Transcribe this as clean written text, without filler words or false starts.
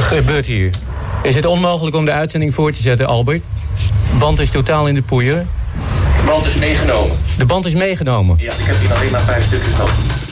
gebeurt hier? Is het onmogelijk om de uitzending voor te zetten, Albert? De band is totaal in de poeier. De band is meegenomen. De band is meegenomen? Ja, ik heb hier alleen maar 5 stukjes nog.